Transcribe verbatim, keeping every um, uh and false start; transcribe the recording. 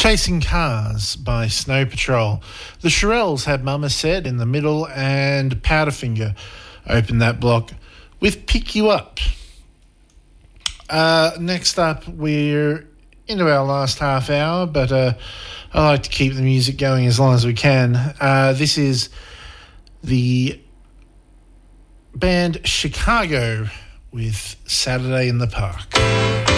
Chasing Cars by Snow Patrol. The Shirelles had Mama Said in the middle, and Powderfinger opened that block with Pick You Up. Uh, next up, we're into our last half hour, but uh, I like to keep the music going as long as we can. Uh, this is the band Chicago with Saturday in the Park.